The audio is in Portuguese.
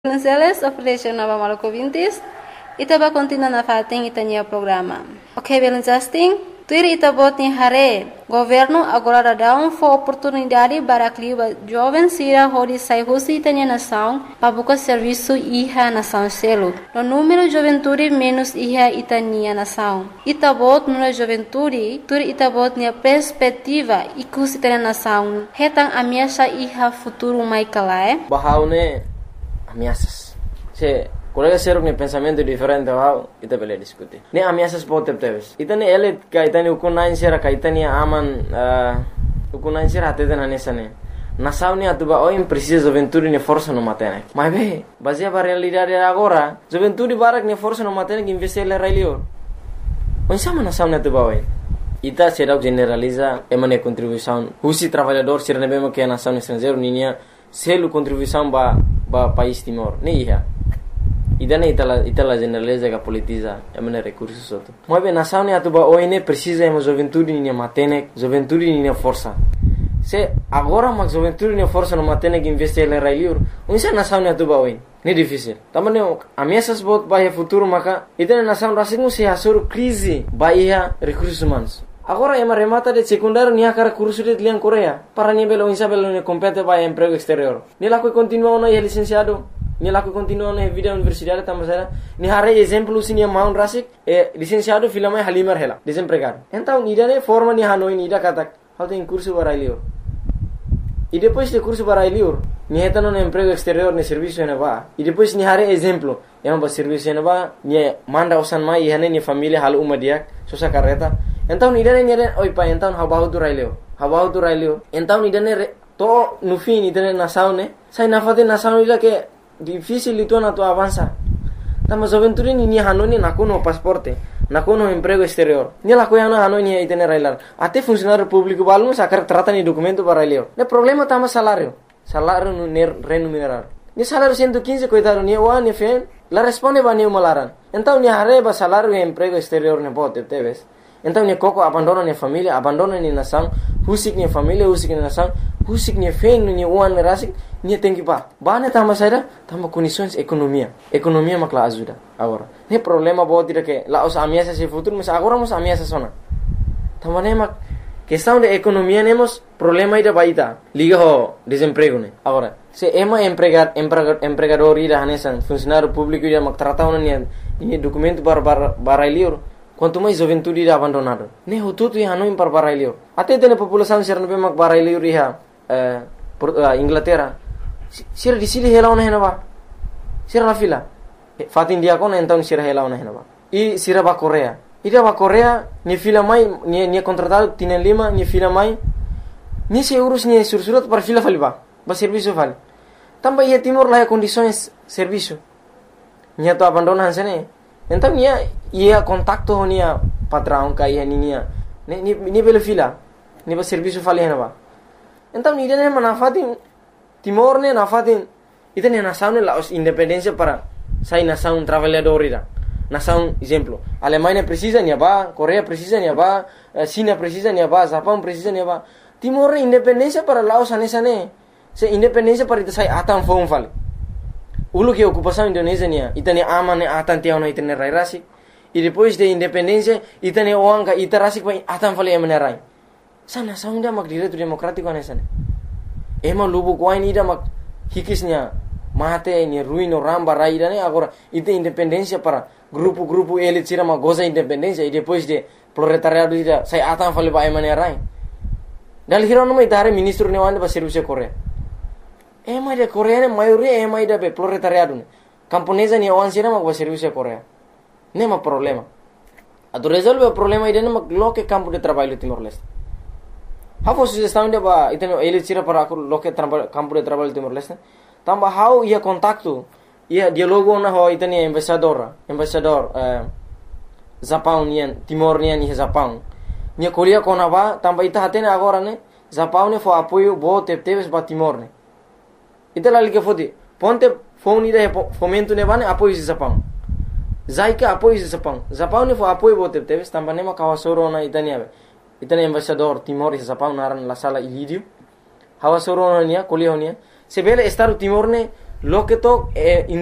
Credenciales oferecem Nova Maluku Vintis, itaba continua na fating itania programa. Ok, Belinzasting, tuir itabot ni hare, governo agora dá oportunidade para que jovem sira hori sai husi itania nação, para buscar serviço iha nação selo. No número juventude menos iha itania nação. Itabot no juventude, tuir itabot ni perspectiva ikus itania nação. Hetang ameaça iha futuro mai kalae. Bahaune ameaças. Se colega seruk ni pensamento diferente wow, ita bele diskuti. Ni ameaças pode teves. Ita ni elit ka ita ni ukunain sera ka ita ni aman ukunain sera atete na nesane. Nasau ni atuba oim precisa juventude ni força no matene. Mas be, baseia para realidade agora, juventude barak ni força no matene que investir le railio. Onsama nasau ni atuba oim. Ita será generaliza emane contribuição. Husi trabalhador sera nebemo que nação estrangeiro ninia selu contribuição ba país Timor. Ni iha. Idane itala generaliza que politiza emane recursos outro. Mas bem, nação ni atuba oine precisa ema juventude ni matene, juventude ni força. Se agora mas juventude ni força no matene que investir le railiur, unsa nação ni atuba oine. Ni difícil. Tamane ameaças bot ba futuro maka idane nação rasing se asur crise ba iha recursos humanos. Agora ema remata de secundário ni akara curso de lian Coreia para ni belo insa belo ni compete ba emprego exterior. Ni la que continua no licenciado, ni la que continua no vida universidade tamasera, ni hare exemplo sini maun rasik licenciado filama halimar hela, desempregado. Então ni dane forma ni hanoi ni da katak, hal tem curso para lior. E depois de curso para lior, ni heta no emprego exterior ni serviço na ba. E depois ni hare exemplo, ema ba serviço na ba, ni manda usan mai hane ni família hal umadiak, sosa carreta. Então nidane oi pa então habahu tu raileo então nidane to nufi nidane nasaune sai nafate nasaune ila que difícil itu na tu avança tama juventude ni hanoni nakuno pasporte nakuno emprego exterior ni la coiana hanoni itene railar ate funcionário público balno sacar trata ni documento para raileo ne problema tama salário no remunerado ni salário 115 coitado ni wa ni fen la responde ba ni malaran então ni hareba salário e emprego exterior ne bote teves. Então ni koko abandona ni família, abandona ni nação, husik ni família, husik ni nação, husik ni feng ni uan ni rasik, ni tenki ba. Ba ne tama saida, tama condições economia. Economia makla ajuda agora. Ne problema bo tira que la os ameaças se futuro, mas agora mos ameaças sona. Tama ne mak questão de economia nemos problema ida baita. Liga ho desemprego ne. Agora, se ema empregador ida hanesan, funcionário público ida mak tratau ni documento para lior. Quanto mais juventude irá abandonado. Ne hututu iha no impar barailio. Até tem população ser no mak barailio iha Inglaterra. Sir di sini hela ona henaba. Sir la fila. Fatin dia kon então sir hela ona henaba. I sira ba Korea. Ida ba Korea ni fila mai ni contratado tienen lima ni fila mai. Ni se urus ni sursurat para fila faliba. Ba serviço fal. Tamba ia Timor la condições serviço. Nia to abandonan sene. Então ia contacto nia patrão ka ia ninia ni belo fila ni ba serviço fali hena. Então ni dene manafatin Timor ne nafatin itene nação ne la independência para sai nação trabalhador ira. Nação exemplo, Alemanha precisa nia ba, Coreia precisa nia ba, China precisa nia ba, Japão precisa nia ba. Timor independência para Laos anesane. Se independência para ita sai atan fon fali. Ulu que ocupação Indonésia nia, itane aman atan tiao na itane rai rasik. E depois de independência, itane oanga ita rasik pa atan fali emane rai. Sana saunda mak direito democrático anesane. Ema lubu kwain ida mak hikis nia mate ni ruino ramba rai ida ne agora ita independência para grupo elit sira mak goza independência e depois de proletariado ida sai atan fali pa emane rai. Dal hirono mai tare ministro ne wande ba serviço Korea. Ema de Coreia ne maioria ema ida be proletariado ne. Camponesa ni awan sira mak ba serviço Coreia. Nema problema. Atu resolve o problema ida ne mak loke campo de trabalho Timor-Leste. Hafo sugestão de ba iteno elit sira para loke campo de trabalho Timor-Leste. Tamba how ia contacto, ia dialogo na ho itani embaixador Japão nian Timor nian ni Japão. Nia kolia kona ba tamba ita hatene agora ne Japão ne fo apoio bo teves ba Timor ne. Ita lali que fodi ponte phone ida fomento ne bane apoio de Japão. Zaika apoio de Japão. Japão ne fo apoio bo teves tamba ne ma kawasoro na itania. Itani embaixador Timor e Japão naran la sala Ilírio. Hawasoro nia kolia nia. Sebele estar Timor ne lo que to